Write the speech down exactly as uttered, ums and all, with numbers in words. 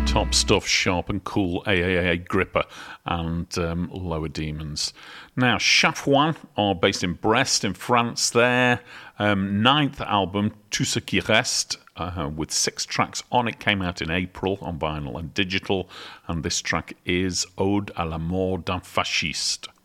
Top stuff, sharp and cool, A A A Gripper and um, Lower Demons. Now, Chafouin are based in Brest in France. Their um, ninth album, Tout ce qui reste, uh, with six tracks on it, came out in April on vinyl and digital, and this track is Ode à la mort d'un fasciste.